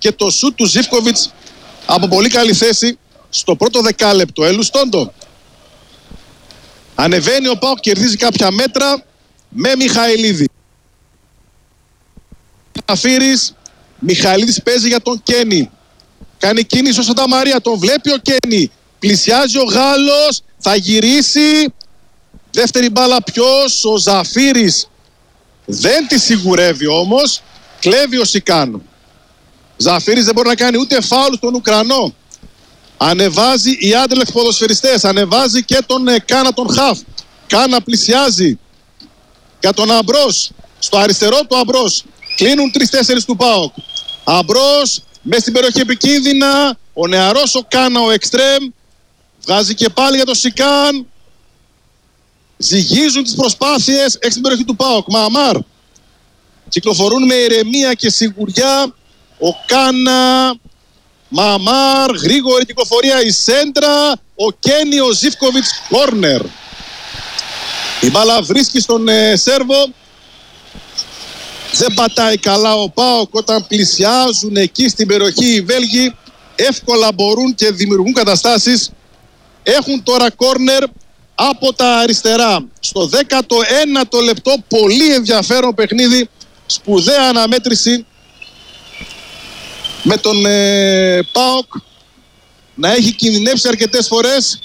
και το σουτ του Ζίβκοβιτς από πολύ καλή θέση στο πρώτο δεκάλεπτο. Ελουστόντο. Ανεβαίνει ο ΠΑΟΚ, κερδίζει κάποια μέτρα με Μιχαηλίδη. Αφήρης, Μιχαηλίδης παίζει για τον Κένι. Κάνει κίνηση ο Σανταμαρία, τον βλέπει ο Κένι. Πλησιάζει ο Γάλλος, θα γυρίσει. Δεύτερη μπάλα ποιος? Ο Ζαφύρης. Δεν τη σιγουρεύει όμως. Κλέβει ο Σικάνου. Ζαφύρης δεν μπορεί να κάνει ούτε φάουλ στον Ουκρανό. Ανεβάζει οι Άντερλεχτ ποδοσφαιριστές. Ανεβάζει και τον Κάνα τον Χαφ. Κάνα πλησιάζει για τον Αμπρός. Στο αριστερό του Αμπρός. Κλείνουν 3-4 του ΠΑΟΚ. Αμπρός μες στην περιοχή επικίνδυνα. Ο νεαρός ο Κάνα, ο Εκστρέμ. Βγάζει και πάλι για τον Σικάν. Ζυγίζουν τις προσπάθειες έξω στην περιοχή του ΠΑΟΚ. Μαμάρ. Κυκλοφορούν με ηρεμία και σιγουριά. Ο Κάνα. Μαμάρ. Γρήγορη κυκλοφορία η σέντρα. Ο Κένι, ο Ζίβκοβιτς. Κόρνερ. Η μπάλα βρίσκει στον Σέρβο. Δεν πατάει καλά ο ΠΑΟΚ όταν πλησιάζουν εκεί στην περιοχή οι Βέλγοι. Εύκολα μπορούν και δημιουργούν καταστάσεις. Έχουν τώρα κόρνερ από τα αριστερά. Στο 19ο λεπτό, πολύ ενδιαφέρον παιχνίδι. Σπουδαία αναμέτρηση με τον ΠΑΟΚ να έχει κινδυνεύσει αρκετές φορές.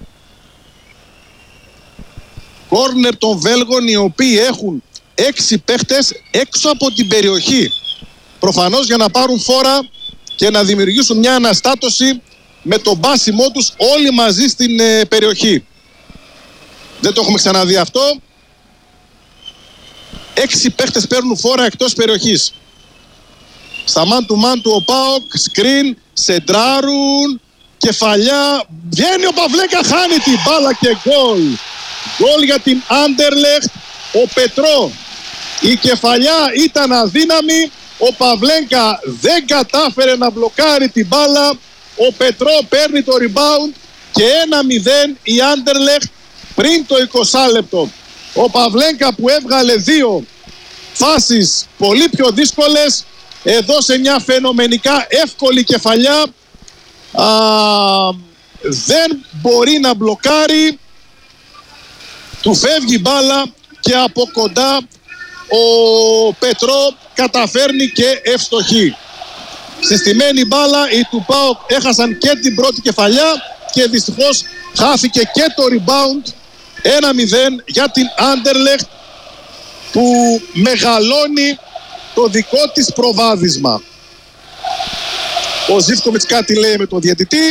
Κόρνερ των Βέλγων, οι οποίοι έχουν 6 παίχτες έξω από την περιοχή. Προφανώς για να πάρουν φόρα και να δημιουργήσουν μια αναστάτωση με τον μπάσιμό τους όλοι μαζί στην περιοχή. Δεν το έχουμε ξαναδεί αυτό. 6 παίχτες παίρνουν φόρα εκτός περιοχής. Στα man to man του ο ΠΑΟΚ, σκριν, σεντράρουν, κεφαλιά. Βγαίνει ο Παυλέκα, χάνει την μπάλα και γκολ. Γκολ για την Άντερλεχτ. Ο Πετρό. Η κεφαλιά ήταν αδύναμη. Ο Παυλέκα δεν κατάφερε να μπλοκάρει την μπάλα. Ο Πετρό παίρνει το rebound και 1-0 η Άντερλεχτ πριν το 20 λεπτό. Ο Παυλέκα που έβγαλε 2 φάσεις πολύ πιο δύσκολες έδωσε μια φαινομενικά εύκολη κεφαλιά. Δεν μπορεί να μπλοκάρει. Του φεύγει μπάλα και από κοντά ο Πετρό καταφέρνει και ευστοχή. Συστημένη μπάλα, οι του ΠΑΟΚ έχασαν και την πρώτη κεφαλιά και δυστυχώς χάθηκε και το rebound. 1-0 για την Άντερλεχτ που μεγαλώνει το δικό της προβάδισμα. Ο Ζίβκοβιτς κάτι λέει με τον διαιτητή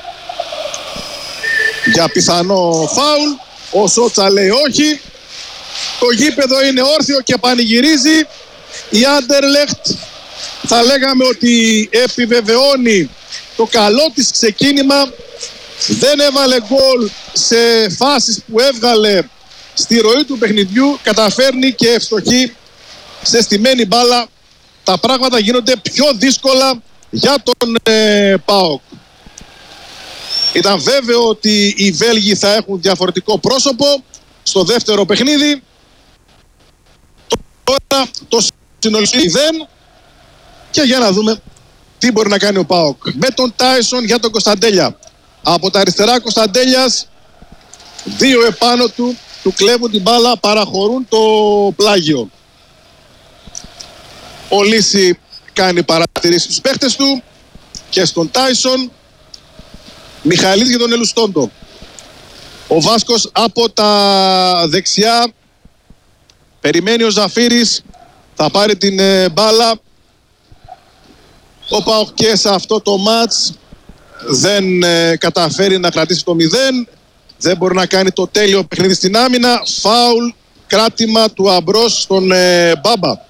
για πιθανό φάουλ. Ο Σότσα λέει όχι. Το γήπεδο είναι όρθιο και πανηγυρίζει. Η Άντερλεχτ θα λέγαμε ότι επιβεβαιώνει το καλό της ξεκίνημα. Δεν έβαλε γκολ σε φάσεις που έβγαλε στη ροή του παιχνιδιού. Καταφέρνει και ευστοχή σε στημένη μπάλα. Τα πράγματα γίνονται πιο δύσκολα για τον ΠΑΟΚ. Ήταν βέβαιο ότι οι Βέλγοι θα έχουν διαφορετικό πρόσωπο στο δεύτερο παιχνίδι. Τώρα το συνολικό 0 και για να δούμε τι μπορεί να κάνει ο ΠΑΟΚ. Με τον Τάισον για τον Κωνσταντέλια. Από τα αριστερά Κωνσταντέλιας, 2 επάνω του, του κλέβουν την μπάλα, παραχωρούν το πλάγιο. Ο Λύση κάνει παρατηρήσεις στους παίχτες του και στον Τάισον. Μιχαηλίδης για τον Ελουστόντο. Ο Βάσκος από τα δεξιά. Περιμένει ο Ζαφύρης. Θα πάρει την μπάλα. Ο ΠΑΟΚ και σε αυτό το μάτς δεν καταφέρει να κρατήσει το 0. Δεν μπορεί να κάνει το τέλειο παιχνίδι στην άμυνα. Φάουλ, κράτημα του Αμπρός στον Μπάμπα.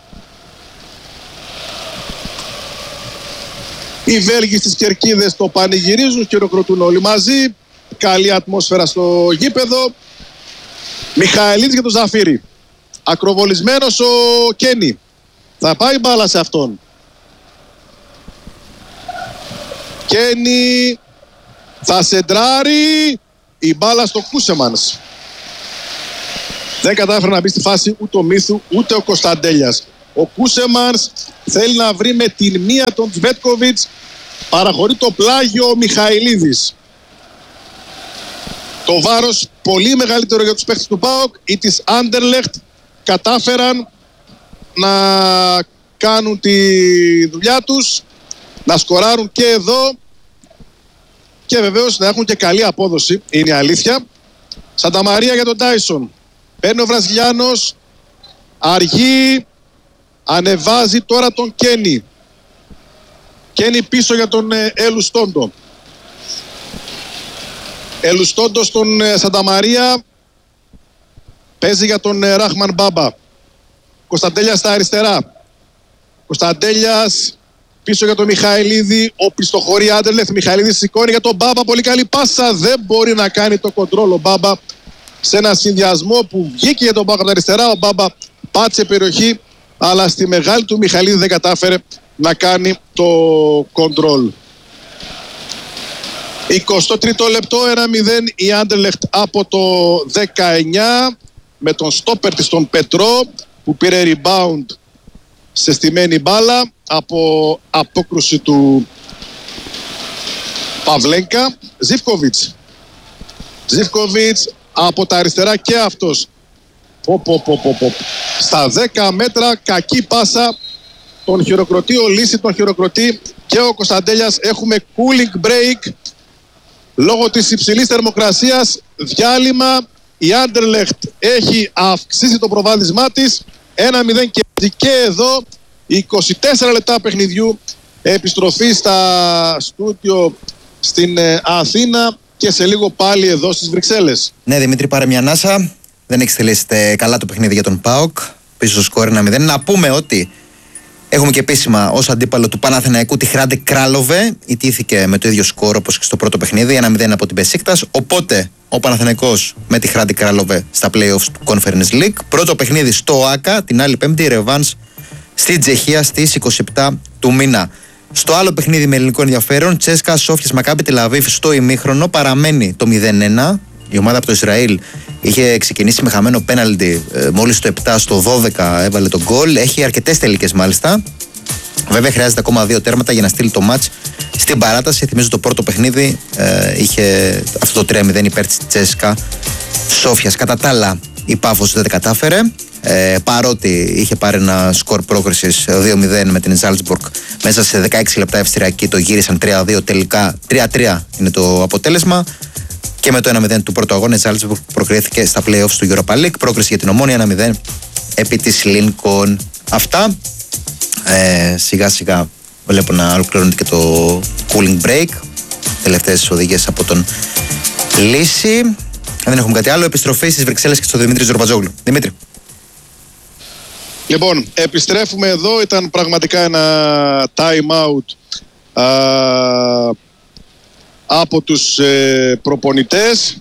Οι Βέλγοι στις κερκίδες το πανηγυρίζουν, χειροκροτούν όλοι μαζί. Καλή ατμόσφαιρα στο γήπεδο. Μιχαηλίδης για τον Ζαφύρη. Ακροβολισμένος ο Κένι. Θα πάει μπάλα σε αυτόν. Κένι θα σεντράρει. Η μπάλα στο Κούσεμανς. Δεν κατάφερε να μπει στη φάση ούτε ο Μίθου ούτε ο Κωνσταντέλιας. Ο Κούσεμανς θέλει να βρει με την μία τον Τσβέτκοβιτς. Παραχωρεί το πλάγιο ο Μιχαηλίδης. Το βάρος πολύ μεγαλύτερο για τους παίκτες του ΠΑΟΚ ή της Άντερλεχτ κατάφεραν να κάνουν τη δουλειά τους, να σκοράρουν και εδώ και βεβαίως να έχουν και καλή απόδοση, είναι η αλήθεια. Σανταμαρία για τον Τάισον. Παίρνει ο Βραζιλιάνος, αργεί, ανεβάζει τώρα τον Κένι. Κένι πίσω για τον Ελουστόντο. Ελουστόντο στον Σανταμαρία. Παίζει για τον Ράχμαν Μπάμπα. Κωνσταντέλιας στα αριστερά. Κωνσταντέλιας πίσω για τον Μιχαηλίδη. Ο πιστοχωρεί Άντερλεχτ. Μιχαηλίδης σηκώνει για τον Μπάμπα. Πολύ καλή πάσα. Δεν μπορεί να κάνει το κοντρόλ ο Μπάμπα. Σε ένα συνδυασμό που βγήκε για τον Μπάμπα από τα αριστερά. Ο Μπάμπα πάτησε περιοχή. Αλλά στη μεγάλη του Μιχαηλίδη δεν κατάφερε να κάνει το κοντρόλ. 23ο λεπτό, 1-0 η Άντερλεχτ από το 19 με τον στόπερ της τον Πετρό που πήρε rebound σε στημένη μπάλα από απόκρουση του Παυλένκα. Ζίβκοβιτς από τα αριστερά και αυτός. Στα 10 μέτρα κακή πάσα. Τον χειροκροτεί ο Λύση, τον χειροκροτεί και ο Κωνσταντέλιας. Έχουμε cooling break λόγω της υψηλής θερμοκρασίας. Διάλειμμα. Η Άντερλεχτ έχει αυξήσει το προβάδισμά της. 1-0 και εδώ 24 λεπτά παιχνιδιού. Επιστροφή στα στούντιο στην Αθήνα και σε λίγο πάλι εδώ στις Βρυξέλλες. Ναι, Δημήτρη, πάρε μια ανάσα. Δεν εξελίσσεται καλά το παιχνίδι για τον ΠΑΟΚ. Πίσω στο σκόρ 1-0. Να πούμε ότι έχουμε και επίσημα ως αντίπαλο του Παναθηναϊκού τη Χράντε Κράλοβε. Ιτήθηκε με το ίδιο σκόρ όπως και στο πρώτο παιχνίδι, 1-0 από την Μπεσίκτας. Οπότε ο Παναθηναϊκός με τη Χράντε Κράλοβε στα playoffs του Conference League. Πρώτο παιχνίδι στο ΆΚΑ, την άλλη Πέμπτη, ρεβάνς στη Τσεχία στις 27 του μήνα. Στο άλλο παιχνίδι με ελληνικό ενδιαφέρον, Τσέσκα Σόφιας Μακάμπι Τελαβίβ στο ημίχρονο, παραμένει το 0-1. Η ομάδα από το Ισραήλ είχε ξεκινήσει με χαμένο πέναλτι, μόλις το 7 στο 12 έβαλε τον γκολ. Έχει αρκετές τελικές μάλιστα. Βέβαια χρειάζεται ακόμα 2 τέρματα για να στείλει το μάτς στην παράταση. Θυμίζω το πρώτο παιχνίδι είχε αυτό το 3-0 υπέρ της Τσέσκα Σόφιας. Κατά τα άλλα η Πάφος δεν τα κατάφερε, παρότι είχε πάρει ένα σκορ πρόκρισης 2-0 με την Ζάλτσμπουργκ. Μέσα σε 16 λεπτά ευστηριακή το γύρισαν 3-2, τελικά 3-3 είναι το αποτέλεσμα. Και με το 1-0 του πρώτου αγώνα η Ζάλτσμπουργκ προκρίθηκε στα playoffs του Europa League. Πρόκριση για την Ομόνια 1-0 επί της Λίνκον. Αυτά. Σιγά σιγά βλέπω να ολοκληρώνεται και το cooling break. Τελευταίες οδηγίες από τον Λύση. Δεν έχουμε κάτι άλλο. Επιστροφή στις Βρυξέλλες και στο Δημήτρη Ζορμπατζόγλου. Δημήτρη. Λοιπόν, επιστρέφουμε εδώ. Ήταν πραγματικά ένα time out από τους προπονητές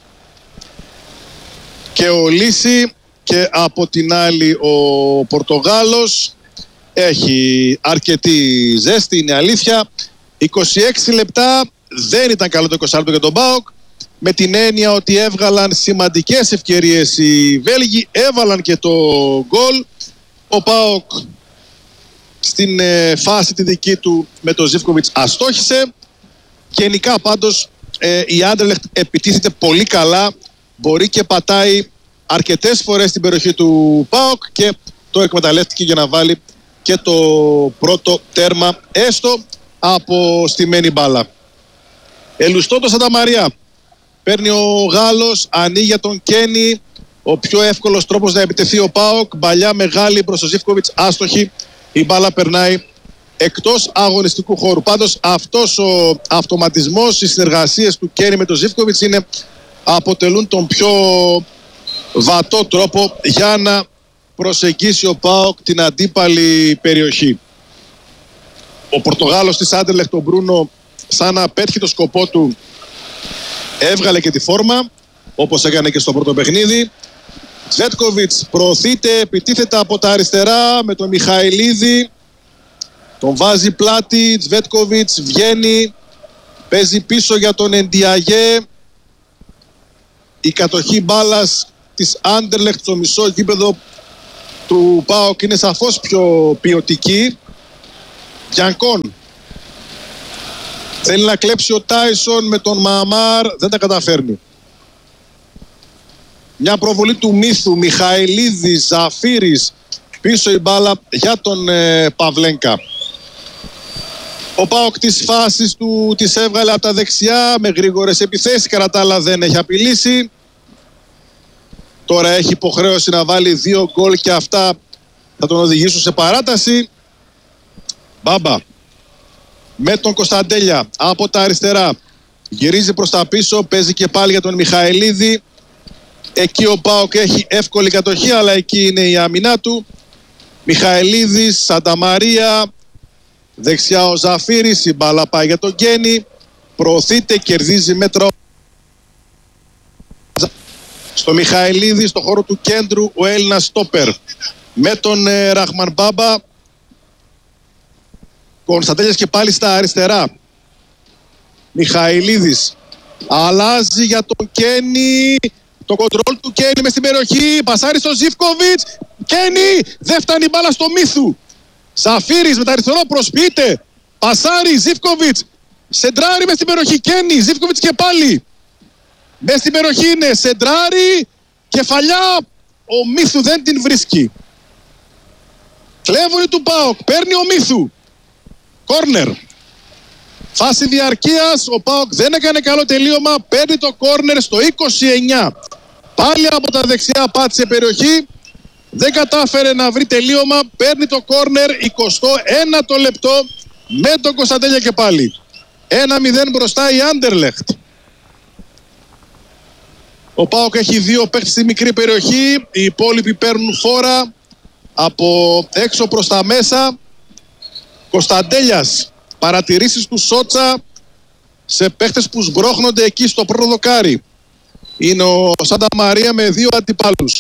και ο Λύση, και από την άλλη ο Πορτογάλος. Έχει αρκετή ζέστη, είναι αλήθεια. 26 λεπτά, δεν ήταν καλό το 20 λεπτό για τον ΠΑΟΚ, με την έννοια ότι έβγαλαν σημαντικές ευκαιρίες οι Βέλγοι, έβαλαν και το γκολ. Ο ΠΑΟΚ στην φάση τη δική του με τον Ζίβκοβιτς αστόχησε. Γενικά πάντως η Άντερλεχτ επιτίθεται πολύ καλά, μπορεί και πατάει αρκετές φορές στην περιοχή του ΠΑΟΚ και το εκμεταλλεύτηκε για να βάλει και το πρώτο τέρμα, έστω από στημένη μπάλα. Ελουστόντο Σανταμαρία. Παίρνει ο Γάλλος, ανοίγει για τον Κένι. Ο πιο εύκολος τρόπος να επιτεθεί ο ΠΑΟΚ. Μπαλιά μεγάλη προς τον Ζίβκοβιτς, άστοχη. Η μπάλα περνάει εκτός αγωνιστικού χώρου. Πάντως αυτός ο αυτοματισμός, οι συνεργασίες του Κένι με τον Ζίβκοβιτς αποτελούν τον πιο βατό τρόπο για να προσεγγίσει ο ΠΑΟΚ την αντίπαλη περιοχή. Ο Πορτογάλος της Άντερλεχτ, τον Μπρούνο, σαν να πέτυχε το σκοπό του, έβγαλε και τη φόρμα, όπως έκανε και στο πρώτο παιχνίδι. Τσβέτκοβιτς προωθείται, επιτίθεται από τα αριστερά με τον Μιχαηλίδη. Τον βάζει πλάτη, Τσβέτκοβιτς βγαίνει, παίζει πίσω για τον Εντιαγέ. Η κατοχή μπάλας της Άντερλεχτ στο μισό γήπεδο του ΠΑΟΚ είναι σαφώς πιο ποιοτική. Γιανκόν θέλει να κλέψει ο Τάισον με τον Μαμάρ, δεν τα καταφέρνει. Μια προβολή του Μίθου, Μιχαηλίδης, Ζαφύρης, πίσω η μπάλα για τον Παυλένκα. Ο ΠΑΟΚ της φάσης του τις έβγαλε από τα δεξιά με γρήγορες επιθέσεις, κατά τα άλλα δεν έχει απειλήσει. Τώρα έχει υποχρέωση να βάλει 2 γκολ και αυτά θα τον οδηγήσουν σε παράταση. Μπάμπα με τον Κωνσταντέλια από τα αριστερά, γυρίζει προς τα πίσω, παίζει και πάλι για τον Μιχαηλίδη. Εκεί ο ΠΑΟΚ έχει εύκολη κατοχή, αλλά εκεί είναι η άμυνά του. Μιχαηλίδης, Σανταμαρία, δεξιά ο Ζαφύρης, η μπάλα πάει για τον Γκένι, προωθείται, κερδίζει μέτρα στο Μιχαηλίδη, στο χώρο του κέντρου ο Έλληνας στόπερ με τον Ραχμαν Μπάμπα. Κωνσταντέλιας και πάλι στα αριστερά. Μιχαηλίδης αλλάζει για τον Κένι. Το κοντρόλ του Κένι μες στην περιοχή. Πασάρι στο Ζίβκοβιτς. Κένι, δεν φτάνει μπάλα στο Μίθου. Ζαφύρης με τα αριστερό προσποιείται. Πασάρι, Ζίβκοβιτς. Σεντράρι μες στην περιοχή. Κένι, Ζίβκοβιτς και πάλι. Μες στην περιοχή είναι σεντράρι. Κεφαλιά. Ο Μίθου δεν την βρίσκει. Κλέβουνι του ΠΑΟΚ. Παίρνει ο Μίθου. Κόρνερ. Φάση διαρκείας. Ο ΠΑΟΚ δεν έκανε καλό τελείωμα. Παίρνει το κόρνερ στο 29. Πάλι από τα δεξιά πάτησε περιοχή. Δεν κατάφερε να βρει τελείωμα. Παίρνει το κόρνερ 21ο λεπτό με τον Κωνσταντέλια και πάλι. 1-0 μπροστά η Άντερλεχτ. Ο ΠΑΟΚ έχει 2 παίκτες στη μικρή περιοχή. Οι υπόλοιποι παίρνουν φόρα από έξω προς τα μέσα. Κωνσταντέλιας, παρατηρήσεις του Σότσα σε παίχτες που σμπρώχνονται εκεί στο πρώτο δοκάρι. Είναι ο Σάντα Μαρία με 2 αντιπάλους.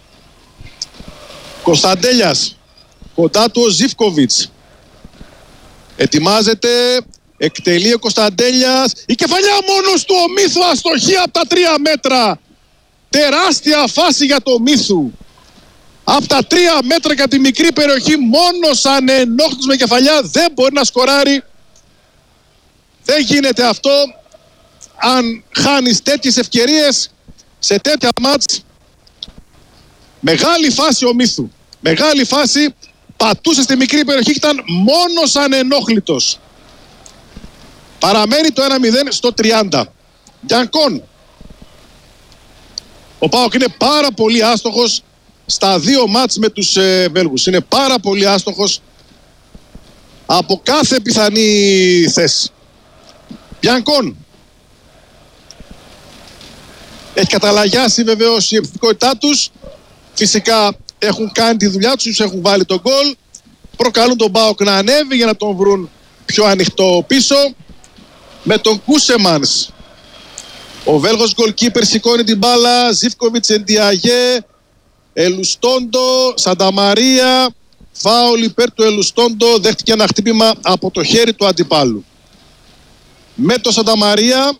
Κωνσταντέλιας, κοντά του ο Ζίβκοβιτς. Ετοιμάζεται, εκτελεί ο Κωνσταντέλιας. Η κεφαλιά μόνος του, ο Μίθου αστοχή από τα 3 μέτρα. Τεράστια φάση για το Μίθου. Από τα 3 μέτρα για τη μικρή περιοχή, μόνος ανενόχλητος με κεφαλιά, δεν μπορεί να σκοράρει. Δεν γίνεται αυτό αν χάνεις τέτοιες ευκαιρίες σε τέτοια μάτς. Μεγάλη φάση ο Μίθου. Μεγάλη φάση, πατούσε στη μικρή περιοχή και ήταν μόνος ανενόχλητος. Παραμένει το 1-0 στο 30. Γιανκόν. Ο ΠΑΟΚ είναι πάρα πολύ άστοχος στα 2 μάτς με τους Βέλγους. Είναι πάρα πολύ άστοχος από κάθε πιθανή θέση. Γιανκόν. Έχει καταλαγιάσει βεβαίως η επιθετικότητά τους. Φυσικά έχουν κάνει τη δουλειά τους, έχουν βάλει τον γκολ. Προκαλούν τον ΠΑΟΚ να ανέβει για να τον βρουν πιο ανοιχτό πίσω. Με τον Κούσεμανς. Ο Βέλγος γκολκίπερ σηκώνει την μπάλα. Ζίβκοβιτς, Εντιαγέ, Ελουστόντο, Σανταμαρία. Φάουλ υπέρ του Ελουστόντο. Δέχτηκε ένα χτύπημα από το χέρι του αντιπάλου. Με το Σανταμαρία.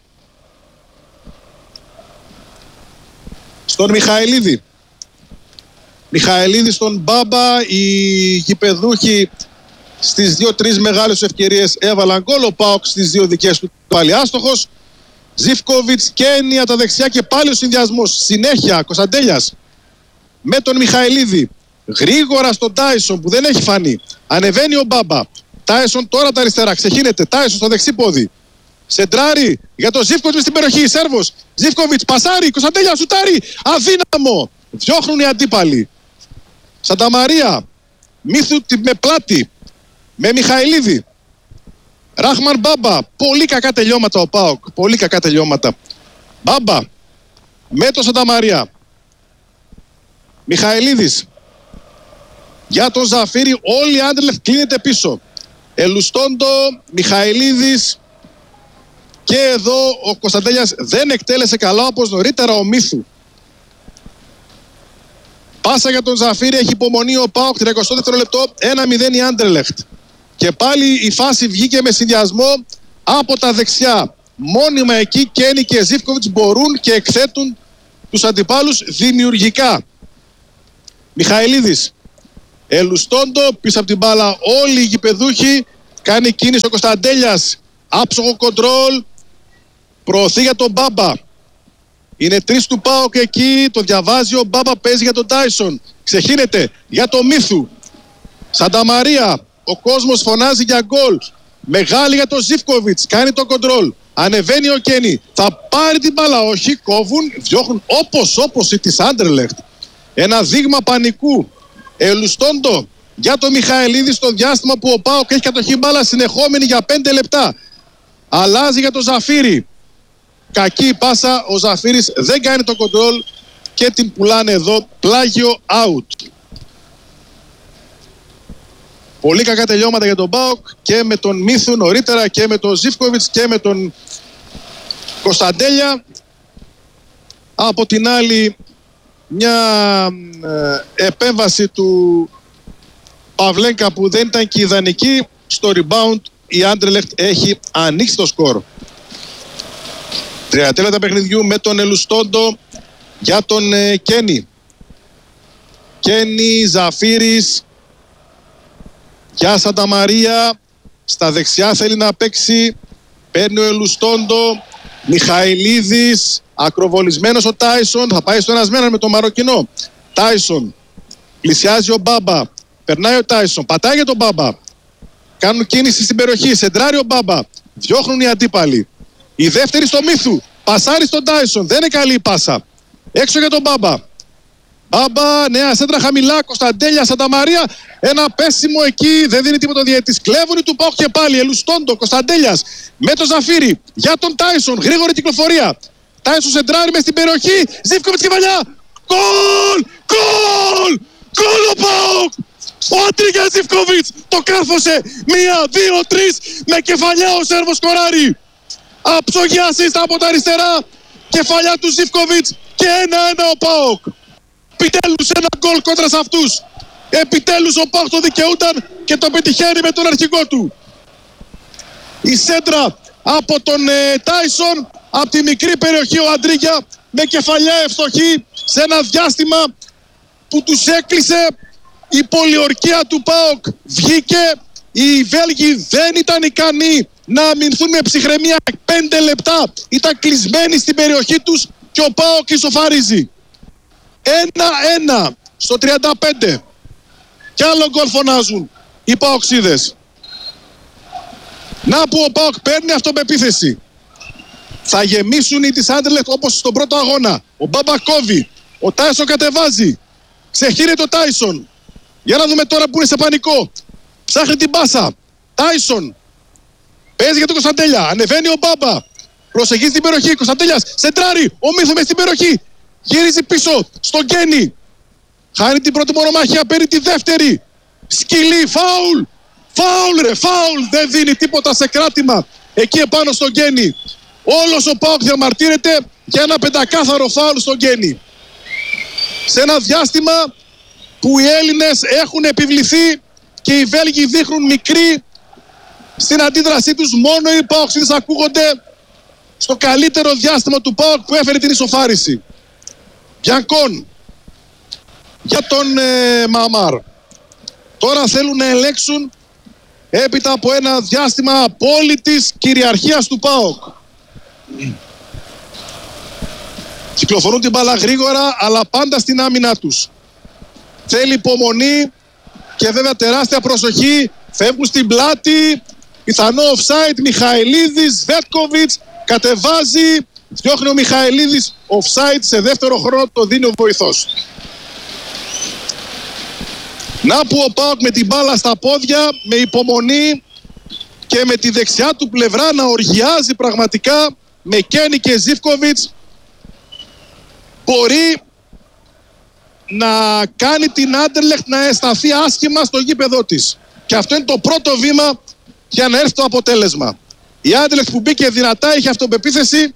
Στον Μιχαηλίδη. Μιχαηλίδη στον Μπάμπα. Οι γηπεδούχοι στις 2-3 μεγάλες ευκαιρίες έβαλαν γκολ. Ο ΠΑΟΚ στις 2 δικές του πάλι άστοχος. Ζίβκοβιτς, Κένι από τα δεξιά και πάλι ο συνδυασμός. Συνέχεια Κωνσταντέλιας με τον Μιχαηλίδη. Γρήγορα στον Τάισον που δεν έχει φανεί. Ανεβαίνει ο Μπάμπα. Τάισον τώρα τα αριστερά. Ξεχύνεται. Τάισον στο δεξί πόδι. Σεντράρι για τον Ζίβκοβιτς στην περιοχή. Σέρβος. Ζίβκοβιτς πασάρι. Κωνσταντέλια σουτάρι. Αδύναμο. Διώχνουν οι αντίπαλοι. Σανταμαρία. Μίθου με πλάτη. Με Μιχαηλίδη. Ράχμαν Μπάμπα. Πολύ κακά τελειώματα ο ΠΑΟΚ. Πολύ κακά τελειώματα. Μπάμπα. Με το Σανταμαρία. Μιχαηλίδης. Για τον Ζαφύρη. Όλοι οι Άντερλεχτ κλείνεται πίσω. Ελουστόντο. Μιχαηλίδης. Και εδώ ο Κωνσταντέλιας δεν εκτέλεσε καλά όπως νωρίτερα ο Μίθου. Πάσα για τον Ζαφύρη. Έχει υπομονή ο ΠΑΟΚ. 32 λεπτό. 1-0 η Άντερλεχτ. Και πάλι η φάση βγήκε με συνδυασμό από τα δεξιά. Μόνιμα εκεί Κένι και Ζίβκοβιτς μπορούν και εκθέτουν τους αντιπάλους δημιουργικά. Μιχαηλίδης Ελουστόντο πίσω από την μπάλα, όλοι οι γηπεδούχοι. Κάνει κίνηση ο Κωνσταντέλιας, άψογο κοντρόλ, προωθεί για τον Μπάμπα. Είναι 3 του ΠΑΟΚ εκεί, το διαβάζει ο Μπάμπα, παίζει για τον Τάισον. Ξεχύνεται για τον Μίθου. Σανταμαρία, ο κόσμος φωνάζει για γκολ. Μεγάλη για τον Ζίβκοβιτς, κάνει το κοντρόλ. Ανεβαίνει ο Κένι, θα πάρει την μπάλα, όχι, κόβουν, διώχνουν όπως η της Άντερλεχτ. Ένα δείγμα πανικού. Ελουστόντο για τον Μιχαηλίδη στο διάστημα που ο ΠΑΟΚ έχει κατοχή μπάλα συνεχόμενη για 5 λεπτά. Αλλάζει για τον Ζαφύρι. Κακή πάσα, ο Ζαφύρης δεν κάνει το κοντρόλ και την πουλάνε εδώ, πλάγιο out. Πολύ κακά τελειώματα για τον ΠΑΟΚ και με τον Μίθου νωρίτερα και με τον Ζίβκοβιτς και με τον Κωνσταντέλια. Από την άλλη μια επέμβαση του Παυλέγκα που δεν ήταν και ιδανική. Στο rebound η Άντερλεχτ έχει ανοίξει το σκορ. 30 λεπτά παιχνιδιού με τον Ελουστόντο για τον Κένι. Κένι, Ζαφύρης για Σανταμαρία. Στα δεξιά θέλει να παίξει. Παίρνει ο Ελουστόντο. Μιχαηλίδης. Ακροβολισμένος ο Τάισον. Θα πάει στο ένας με τον Μαροκινό. Τάισον. Πλησιάζει ο Μπάμπα. Περνάει ο Τάισον. Πατάει για τον Μπάμπα. Κάνουν κίνηση στην περιοχή. Σεντράρει ο Μπάμπα. Διώχνουν οι αντίπαλοι. Η δεύτερη στο Μίθου. Πασάρει στον Τάισον. Δεν είναι καλή η πάσα. Έξω για τον Μπάμπα. Μπάμπα, νέα σέντρα χαμηλά. Κωνσταντέλια, Σανταμαρία. Ένα πέσιμο εκεί. Δεν δίνει τίποτα ο διαιτητής. Κλέβουν του ΠΑΟΚ και πάλι. Ελουστόντο, Κωνσταντέλιας. Με τον Ζαφύρι. Για τον Τάισον. Γρήγορη κυκλοφορία. Τάισον σεντράρει μες στην περιοχή. Ζίβκοβιτς κεφαλιά. Γκολ! Γκολ! Γκολ ο ΠΑΟΚ! Ο Αντρίγιας Ζίβκοβιτς το κάρφωσε. 1, 2, 3. Με κεφαλιά ο Σέρβος σκοράρει. Αψογή ασίστα από τα αριστερά. Κεφαλιά του Ζίβκοβιτς. Και 1-1 ο ΠΑΟΚ. Επιτέλους ένα γκολ κόντρα σε αυτούς. Επιτέλους ο ΠΑΟΚ το δικαιούταν και το πετυχαίνει με τον αρχηγό του. Η σέντρα από τον Τάισον. Από τη μικρή περιοχή ο Αντρίγια με κεφαλιά ευστοχή σε ένα διάστημα που τους έκλεισε. Η πολιορκία του ΠΑΟΚ βγήκε. Οι Βέλγοι δεν ήταν ικανοί να αμυνθούν με ψυχραιμία. 5 λεπτά ήταν κλεισμένοι στην περιοχή τους και ο ΠΑΟΚ ισοφαρίζει. 1-1 στο 35. Κι άλλο γκολ φωνάζουν οι ΠΑΟΚσίδες. Να που ο ΠΑΟΚ παίρνει αυτοπεποίθηση. Θα γεμίσουν οι της Άντερλεχτ όπως στον πρώτο αγώνα. Ο Μπάμπα κόβει. Ο Τάισον κατεβάζει. Ξεχύνεται ο Τάισον. Για να δούμε τώρα που είναι σε πανικό. Ψάχνει την πάσα. Τάισον. Παίζει για τον Κωνσταντέλια. Ανεβαίνει ο Μπάμπα. Προσεγγίζει την περιοχή. Κωνσταντέλιας. Σεντράρει. Ο Μίθου μες στην περιοχή. Γυρίζει πίσω. Στον Γκένι. Χάνει την πρώτη μονομάχια. Παίρνει τη δεύτερη. Σκυλί. Φάουλ. Φάουλ ρε. Φάουλ. Δεν δίνει τίποτα σε κράτημα. Εκεί επάνω στον Γκένι. Όλος ο ΠΑΟΚ διαμαρτύρεται για ένα πεντακάθαρο φάουλ στον Γκένι. Σε ένα διάστημα που οι Έλληνες έχουν επιβληθεί και οι Βέλγοι δείχνουν μικρή στην αντίδρασή τους. Μόνο οι ΠΑΟΚσίδες ακούγονται στο καλύτερο διάστημα του ΠΑΟΚ που έφερε την ισοφάριση. Μπιανκόν για τον Μαμάρ. Τώρα θέλουν να ελέγξουν έπειτα από ένα διάστημα απόλυτης κυριαρχίας του ΠΑΟΚ. Κυκλοφορούν την μπάλα γρήγορα αλλά πάντα στην άμυνά τους. Θέλει υπομονή και βέβαια τεράστια προσοχή. Φεύγουν στην πλάτη. Πιθανό offside. Μιχαηλίδης, Βέτκοβιτς κατεβάζει. Διώχνει ο Μιχαηλίδης. Offside σε δεύτερο χρόνο το δίνει ο βοηθός. Να που ο ΠΑΟΚ με την μπάλα στα πόδια, με υπομονή και με τη δεξιά του πλευρά να οργιάζει πραγματικά με Κένι και Ζίβκοβιτς. Μπορεί να κάνει την Άντερλεχτ να αισθανθεί άσχημα στο γήπεδό της. Και αυτό είναι το πρώτο βήμα για να έρθει το αποτέλεσμα. Η Άντερλεχτ που μπήκε δυνατά, είχε αυτοπεποίθηση.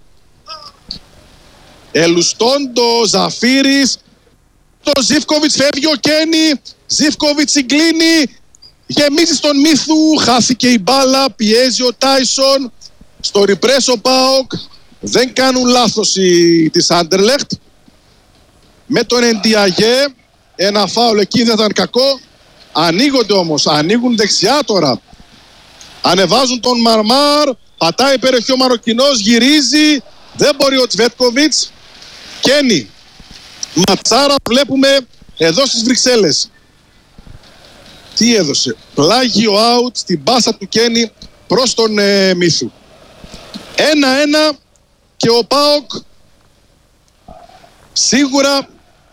Ελουστόντο, Ζαφύρης, το Ζίβκοβιτς, φεύγει ο Κένι. Ζίβκοβιτς συγκλίνει, γεμίζει στον Μίθου, χάθηκε η μπάλα, πιέζει ο Τάισον. Στο ριπρές ο ΠΑΟΚ, δεν κάνουν λάθος οι της Άντερλεχτ. Με τον Εντιαγέ, ένα φάουλ εκεί δεν ήταν κακό. Ανοίγονται όμως, ανοίγουν δεξιά τώρα. Ανεβάζουν τον Μαρμάρ, πατάει περιοχή ο Μαροκινός, γυρίζει, δεν μπορεί ο Τσβέτκοβιτς. Κένι, ματσάρα βλέπουμε εδώ στις Βρυξέλλες. Τι έδωσε? Πλάγιο out στην πάσα του Κένι προς τον Μίθου. 1-1 και ο ΠΑΟΚ σίγουρα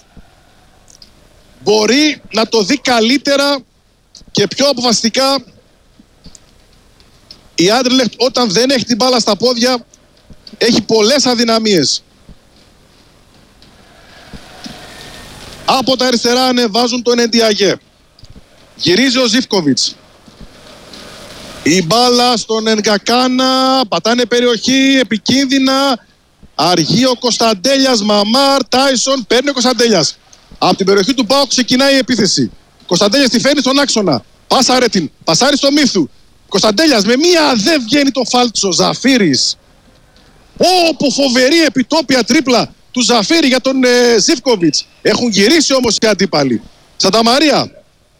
μπορεί να το δει καλύτερα και πιο αποφασιστικά. Η Άντερλεχτ όταν δεν έχει την μπάλα στα πόδια έχει πολλές αδυναμίες. Από τα αριστερά ανεβάζουν τον Εντιαγέ. Γυρίζει ο Ζίβκοβιτς. Η μπάλα στον Ενγκακάνα, πατάνε περιοχή, επικίνδυνα. Αργεί ο Κωνσταντέλιας, Μαμάρ, Τάισον, παίρνει ο Κωνσταντέλιας. Από την περιοχή του ΠΑΟΚ ξεκινάει η επίθεση. Κωνσταντέλιας τη φέρνει στον άξονα. Πάσα Ρέτιν, πασάρει στο Μίθου. Κωνσταντέλιας με μία δεν βγαίνει το φάλτσο. Ζαφύρης. Όπου φοβερή επιτόπια τρίπλα του Ζαφύρη για τον Ζίβκοβιτς. Έχουν γυρίσει όμως οι αντίπαλοι. Σανταμαρία.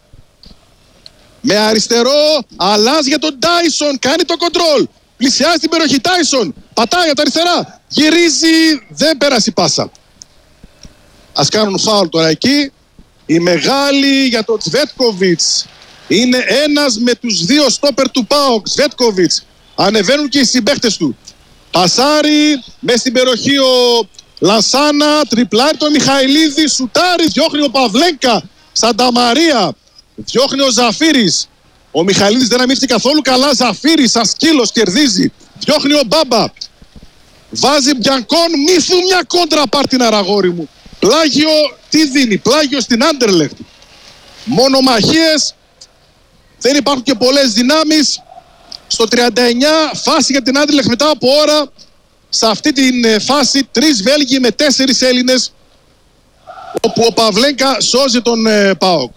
Με αριστερό, αλλάζει για τον Τάισον, κάνει το κοντρόλ. Πλησιάζει την περιοχή Τάισον, πατάει από τα αριστερά, γυρίζει, δεν πέρασε η πάσα. Ας κάνουν φάουλ τώρα εκεί. Η μεγάλη για τον Τσβέτκοβιτς. Είναι ένας με τους δύο στόπερ του ΠΑΟΚ. Τσβέτκοβιτς. Ανεβαίνουν και οι συμπαίχτες του. Πασάρι, μέσα στην περιοχή ο Λανσάνα, τριπλάρει τον Μιχαηλίδη, σουτάρι, διώχνει ο Παυλέγκα. Σανταμαρία. Διώχνει ο Ζαφύρης. Ο Μιχαηλίδης δεν αμύφθηκε καθόλου καλά. Ζαφύρης σαν σκύλος κερδίζει. Διώχνει ο Μπάμπα. Βάζει Μπιανκόν. Μίθου μια κόντρα Πάρτινα αγόρι μου. Πλάγιο τι δίνει? Πλάγιο στην Άντερλεχτ. Μονομαχίες. Δεν υπάρχουν και πολλές δυνάμεις. Στο 39 φάση για την Άντερλεχτ μετά από ώρα. Σε αυτή την φάση 3 Βέλγοι με 4 Έλληνες. Όπου ο Παυλέγκα σώζει τον ΠΑΟΚ.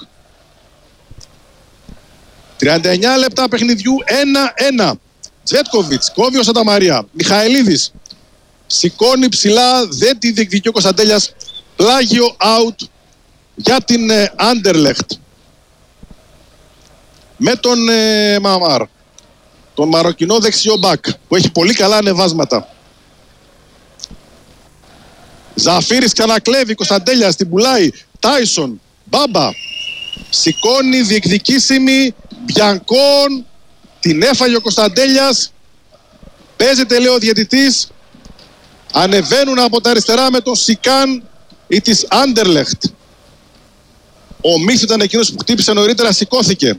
39 λεπτά παιχνιδιού, 1-1. Τσβέτκοβιτς, κόβει ο Σανταμαρία. Μιχαηλίδης σηκώνει ψηλά, δεν τη διεκδικεί ο Κωνσταντέλιας. Πλάγιο out για την Άντερλεχτ. Με τον Μαμάρ, τον Μαροκινό δεξιό μπακ, που έχει πολύ καλά ανεβάσματα. Ζαφύρης ξανακλέβει, Κωνσταντέλιας την πουλάει. Τάισον, Μπάμπα, σηκώνει διεκδικήσιμη. Μπιανκόν, την έφαγε ο Κωνσταντέλιας. Παίζεται, λέει ο διαιτητής. Ανεβαίνουν από τα αριστερά με τον Σικάν ή της Άντερλεχτ. Ο Μίθου ήταν εκείνος που χτύπησε νωρίτερα, σηκώθηκε.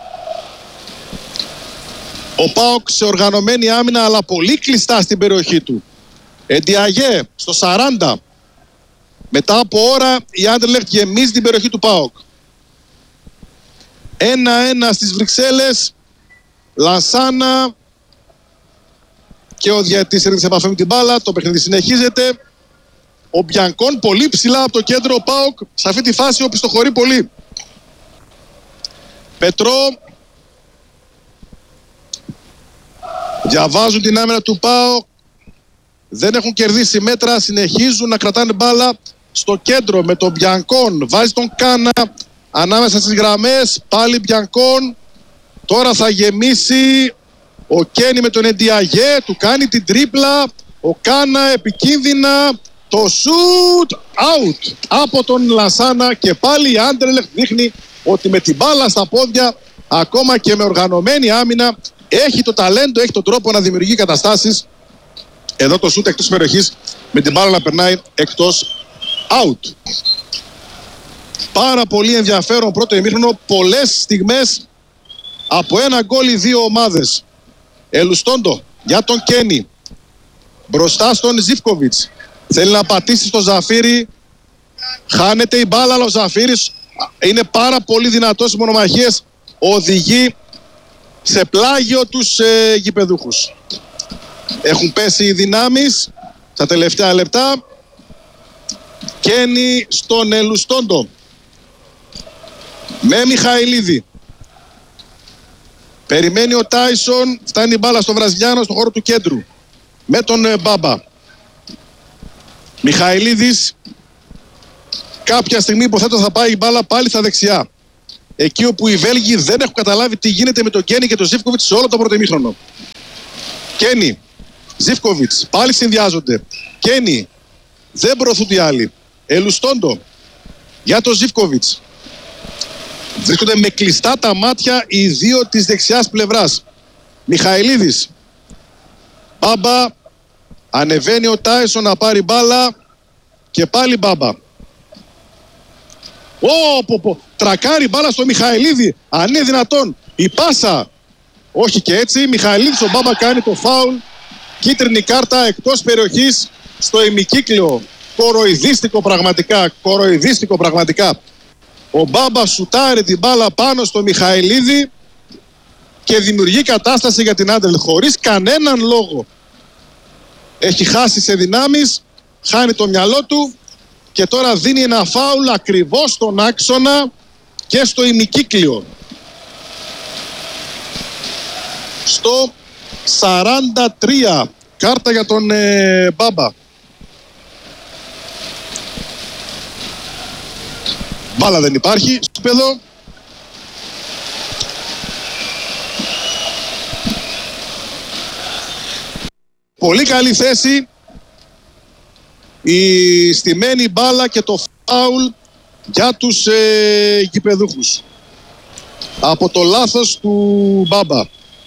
Ο ΠΑΟΚ σε οργανωμένη άμυνα, αλλά πολύ κλειστά στην περιοχή του. Εντιαγέ στο 40. Μετά από ώρα η Άντερλεχτ γεμίζει την περιοχή του ΠΑΟΚ. 1-1 στις Βρυξέλλες. Λανσάνα και ο διαιτητής έρχεται σε επαφή με την μπάλα. Το παιχνίδι συνεχίζεται. Ο Μπιανκόν πολύ ψηλά από το κέντρο. Ο ΠΑΟΚ σε αυτή τη φάση οπισθοχωρεί πολύ. Πετρό. Διαβάζουν την άμυνα του ΠΑΟΚ. Δεν έχουν κερδίσει μέτρα. Συνεχίζουν να κρατάνε μπάλα στο κέντρο με τον Μπιανκόν. Βάζει τον Κάνα ανάμεσα στις γραμμές. Πάλι Μπιανκόν. Τώρα θα γεμίσει ο Κένι με τον Εντιαγέ. Του κάνει την τρίπλα. Ο Κάνα επικίνδυνα. Το σουτ out από τον Λανσάνα. Και πάλι η Άντερλεχτ δείχνει ότι με την μπάλα στα πόδια, ακόμα και με οργανωμένη άμυνα, έχει το ταλέντο, έχει τον τρόπο να δημιουργεί καταστάσεις. Εδώ το σουτ εκτός περιοχής, με την μπάλα να περνάει εκτός out. Πάρα πολύ ενδιαφέρον πρώτο ημίχρονο. Πολλές στιγμές από ένα γκολ οι δύο ομάδες. Ελουστόντο για τον Κένι. Μπροστά στον Ζίβκοβιτς. Θέλει να πατήσει στο Ζαφύρι. Χάνεται η μπάλα, αλλά ο Ζαφύρης είναι πάρα πολύ δυνατός στις μονομαχίες. Οδηγεί σε πλάγιο τους γηπεδούχους. Έχουν πέσει οι δυνάμεις στα τελευταία λεπτά. Κένι στον Ελουστόντο. Με Μιχαηλίδη. Περιμένει ο Τάισον. Φτάνει η μπάλα στο Βραζιλιάνο, στον χώρο του κέντρου. Με τον Μπάμπα. Μιχαηλίδης. Κάποια στιγμή υποθέτω θα πάει η μπάλα πάλι στα δεξιά. εκεί όπου οι Βέλγοι δεν έχουν καταλάβει τι γίνεται με τον Κένι και τον Ζίβκοβιτς σε όλο το πρώτο ημίχρονο. Κένι, Ζίβκοβιτς, πάλι συνδυάζονται. Κένι, δεν προωθούνται οι άλλοι. Ελουστόντο, για τον Ζίβκοβιτς. Βρίσκονται με κλειστά τα μάτια οι δύο της δεξιάς πλευράς. Μιχαηλίδης, Μπάμπα, ανεβαίνει ο Τάισον να πάρει μπάλα και πάλι Μπάμπα. Τρακάρει μπάλα στο Μιχαηλίδη, αν είναι δυνατόν. Η πάσα, όχι και έτσι. Μιχαηλίδης, ο Μπάμπα κάνει το φάουλ. Κίτρινη κάρτα εκτός περιοχής στο ημικύκλιο. Κοροϊδίστικο πραγματικά. Ο Μπάμπα σουτάρει την μπάλα πάνω στο Μιχαηλίδη και δημιουργεί κατάσταση για την Άντερλεχτ χωρίς κανέναν λόγο. Έχει χάσει σε δυνάμεις, χάνει το μυαλό του και τώρα δίνει ένα φάουλ ακριβώς στον άξονα και στο ημικύκλιο. Στο 43, κάρτα για τον Μπάμπα. Μπάλα δεν υπάρχει στο παιδό. Πολύ καλή θέση. Η στημένη μπάλα και το φάουλ για τους γηπεδούχους. Από το λάθος του Μπάμπα.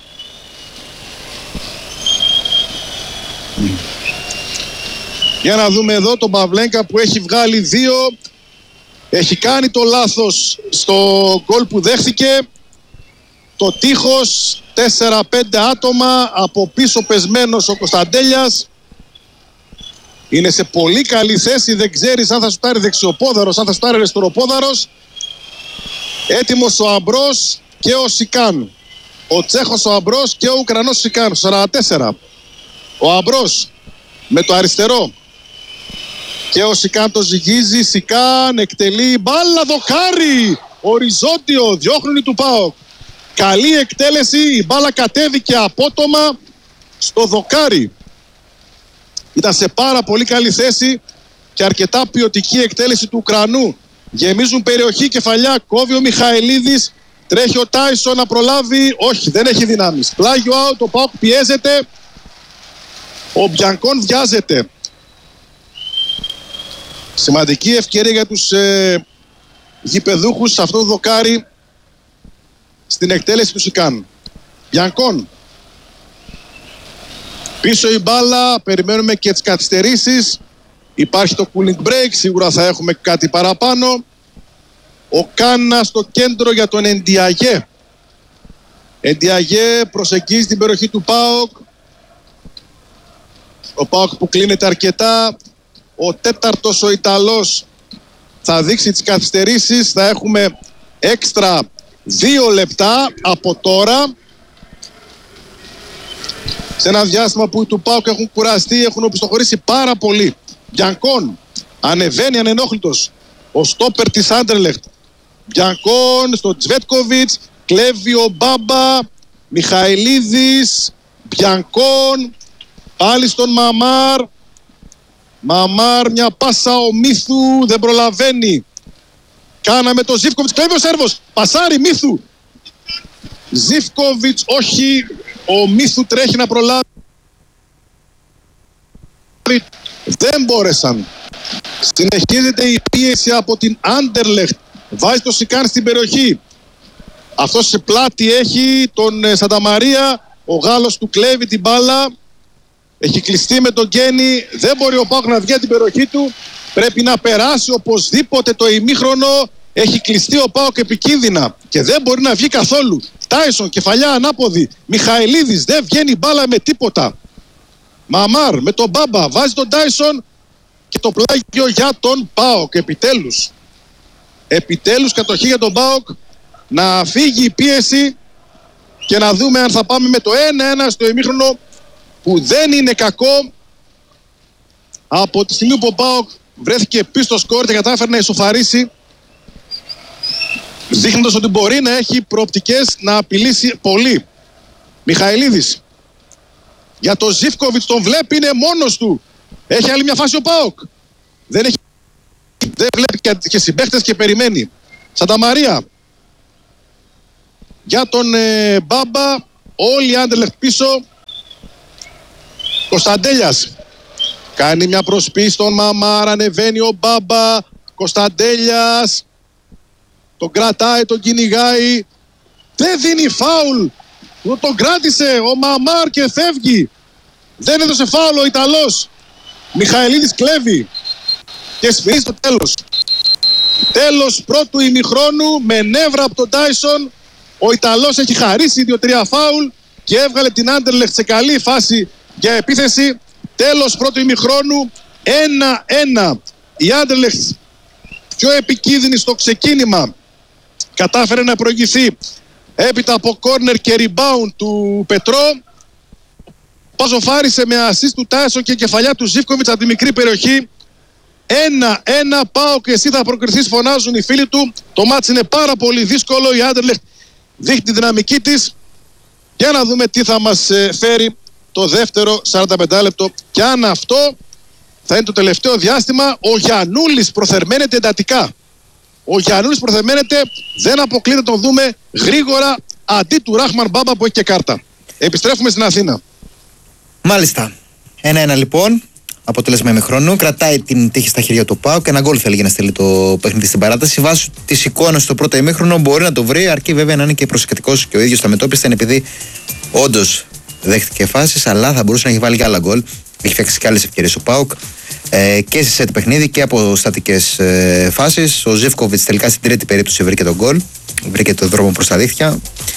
Για να δούμε εδώ τον Παυλένκα που έχει βγάλει δύο. Έχει κάνει το λάθος στο γκολ που δέχθηκε. Το τείχος, 4-5 άτομα, από πίσω πεσμένος ο Κωνσταντέλιας. Είναι σε πολύ καλή θέση, δεν ξέρεις αν θα σουτάρει δεξιοπόδαρος, αν θα σουτάρει αριστεροπόδαρος. Έτοιμος ο Αμπρός και ο Σικάν. Ο Τσέχος ο Αμπρός και ο Ουκρανός Σικάν, 44. Ο Αμπρός με το αριστερό. Και ο Σικάν το ζυγίζει, Σικάν εκτελεί, μπάλα δοκάρι, οριζόντιο, διώχνουν του ΠΑΟΚ. Καλή εκτέλεση, η μπάλα κατέβηκε απότομα στο δοκάρι. Ήταν σε πάρα πολύ καλή θέση και αρκετά ποιοτική εκτέλεση του Ουκρανού. Γεμίζουν περιοχή, κεφαλιά, κόβει ο Μιχαηλίδης, τρέχει ο Τάισον να προλάβει, όχι δεν έχει δυνάμεις. Πλάγιο out, ο ΠΑΟΚ πιέζεται, ο Μπιανκόν βιάζεται. Σημαντική ευκαιρία για τους γηπεδούχους σε αυτό το δοκάρι στην εκτέλεση του Σικάν. Μπιανκόν. Πίσω η μπάλα, περιμένουμε και τις καθυστερήσεις. Υπάρχει το cooling break, σίγουρα θα έχουμε κάτι παραπάνω. Ο Κάνα στο κέντρο για τον Εντιαγέ. Εντιαγέ προσεγγίζει την περιοχή του ΠΑΟΚ. Ο ΠΑΟΚ που κλείνεται αρκετά. Ο τέταρτος ο Ιταλός θα δείξει τις καθυστερήσεις. Θα έχουμε έξτρα 2 λεπτά από τώρα. Σε ένα διάστημα που οι του ΠΑΟΚ έχουν κουραστεί, έχουν οπισθοχωρήσει πάρα πολύ. Μπιανκόν ανεβαίνει ανενόχλητος. Ο στόπερ της Άντερλεχτ. Μπιανκόν στο Τσβέτκοβιτς. Κλέβει ο Μπάμπα. Μιχαηλίδης. Μπιανκόν. Πάλι στον Μαμάρ. Μαμάρ, μια πάσα ο Μίθου. Δεν προλαβαίνει. Κάναμε το Ζίβκοβιτς. Κλέβει ο Σέρβος. Πασάρι Μίθου. Ζίβκοβιτς όχι. Ο Μίθου τρέχει να προλάβει. Δεν μπόρεσαν. Συνεχίζεται η πίεση από την Άντερλεχτ. Βάζει το Σικάν στην περιοχή. Αυτός σε πλάτη έχει τον Σανταμαρία. Ο Γάλλος του κλέβει την μπάλα. Έχει κλειστεί με τον Γκένι. Δεν μπορεί ο ΠΑΟΚ να βγει από την περιοχή του. Πρέπει να περάσει οπωσδήποτε το ημίχρονο. Έχει κλειστεί ο ΠΑΟΚ επικίνδυνα και δεν μπορεί να βγει καθόλου. Τάισον, κεφαλιά ανάποδη. Μιχαηλίδης, δεν βγαίνει μπάλα με τίποτα. Μαμάρ με τον Μπάμπα, βάζει τον Τάισον και το πλάγιο για τον ΠΑΟΚ. Επιτέλους. Επιτέλους κατοχή για τον ΠΑΟΚ. Να φύγει η πίεση και να δούμε αν θα πάμε με το 1-1 στο ημίχρονο, που δεν είναι κακό. Από τη στιγμή που ο ΠΑΟΚ βρέθηκε πίσω στο σκορ και κατάφερε να ισοφαρίσει, δείχνοντας ότι μπορεί να έχει προοπτικές να απειλήσει πολύ. Μιχαηλίδης. Για τον Ζίβκοβιτς, τον βλέπει, είναι μόνος του. Έχει άλλη μια φάση ο ΠΑΟΚ. Δεν βλέπει και συμπαίχτες και περιμένει. Σανταμαρία. για τον Μπάμπα. Όλοι οι Άντερλεχτ πίσω. Κωνσταντέλιας κάνει μια προσπίση στον Μαμάρ, ανεβαίνει ο Μπάμπα. Κωνσταντέλιας τον κρατάει, τον κυνηγάει, δεν δίνει φάουλ, τον κράτησε ο Μαμάρ και φεύγει. Δεν έδωσε φάουλ ο Ιταλός. Μιχαηλίδης κλέβει και σφυρίζει στο τέλος. Τέλος πρώτου ημιχρόνου με νεύρα από τον Τάισον. Ο Ιταλός έχει χαρίσει 2-3 φάουλ και έβγαλε την Άντερλεχτ σε καλή φάση για επίθεση. Τέλος πρώτου ημιχρόνου, 1-1. Η Άντερλεχτ πιο επικίνδυνη στο ξεκίνημα κατάφερε να προηγηθεί έπειτα από κόρνερ και rebound του Πετρό. Παζοφάρισε με assist του Τάισον και κεφαλιά του Ζίβκοβιτς από τη μικρή περιοχή. 1-1. Πάω και εσύ θα προκριθείς, φωνάζουν οι φίλοι του. Το μάτς είναι πάρα πολύ δύσκολο. Η Άντερλεχτ δείχνει τη δυναμική της. Για να δούμε τι θα μας φέρει το δεύτερο 45 λεπτό. Και αν αυτό θα είναι το τελευταίο διάστημα. Ο Γιαννούλης προθερμαίνεται εντατικά. Ο Γιαννούλης προθερμαίνεται, δεν αποκλείται να τον δούμε γρήγορα αντί του Ράχμαν Μπάμπα που έχει και κάρτα. Επιστρέφουμε στην Αθήνα. Μάλιστα. 1-1 λοιπόν. Αποτέλεσμα ημιχρόνου. Κρατάει την τύχη στα χέρια του ΠΑΟΚ και ένα γκολ θέλει για να στείλει το παιχνίδι στην παράταση. Βάσει τη εικόνα στο πρώτο ημίχρονο μπορεί να το βρει, αρκεί βέβαια να είναι και προσεκτικός και ο ίδιος τα μετώπιστε, επειδή όντως δέχτηκε φάσεις, αλλά θα μπορούσε να έχει βάλει και άλλα γκολ. Έχει φτιάξει και άλλες ευκαιρίες ο ΠΑΟΚ και σε σετ παιχνίδι και από στατικές φάσεις. Ο Ζίβκοβιτς τελικά στην τρίτη περίπτωση βρήκε τον γκολ, βρήκε τον δρόμο προς τα δίχτυα.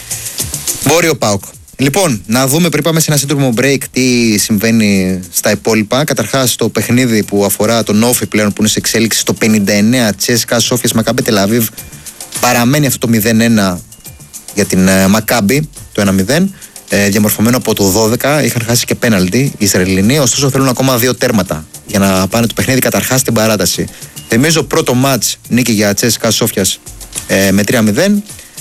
Μπορεί ο ΠΑΟΚ. Λοιπόν, να δούμε πριν πάμε σε ένα σύντομο break τι συμβαίνει στα υπόλοιπα. Καταρχάς, το παιχνίδι που αφορά τον Όφη πλέον που είναι σε εξέλιξη στο 59, Τσέσκα Σόφιας Μακάμπι Τελαβίβ, παραμένει αυτό το 0-1 για την Μακάμπι, το 1-0. Διαμορφωμένο από το 12, είχαν χάσει και πέναλτι οι Ισραηλινοί, ωστόσο θέλουν ακόμα 2 τέρματα για να πάνε το παιχνίδι καταρχάς στην παράταση. Θυμίζω πρώτο μάτς νίκη για Τσέσκα Σόφιας με 3-0.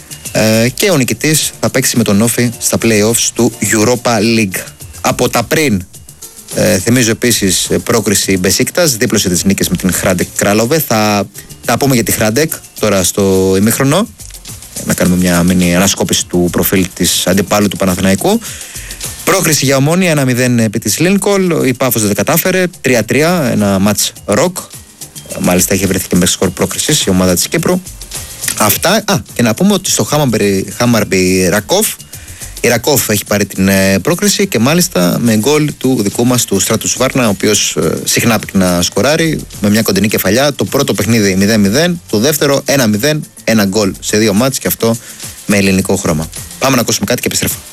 Και ο νικητής θα παίξει με τον Όφη στα play-offs του Europa League. Από τα πριν, θυμίζω επίσης πρόκριση Μπεσίκτας, δίπλωσε τις νίκες με την Χράντεκ Κράλοβε. Θα τα πούμε για τη Χράντεκ τώρα στο ημίχρονο, να κάνουμε μια μίνι ανασκόπηση του προφίλ της αντιπάλου του Παναθηναϊκού. Πρόκριση για Ομόνια 1-0 επί της Λίνκολ. Η Πάφος δεν τα κατάφερε, 3-3, ένα μάτς ροκ. Μάλιστα είχε βρεθεί και με σκορ πρόκρισης η ομάδα της Κύπρου. Αυτά. Και να πούμε ότι στο Χάμαρμπι Ρακόφ, η Ρακόφ έχει πάρει την πρόκριση και μάλιστα με γκολ του δικού μας του Στράτου Σβάρνα, ο οποίος συχνά πρέπει να σκοράρει με μια κοντινή κεφαλιά. Το πρώτο παιχνίδι 0-0, το δεύτερο 1-0, ένα γκολ σε 2 μάτς και αυτό με ελληνικό χρώμα. Πάμε να ακούσουμε κάτι και επιστρέφουμε.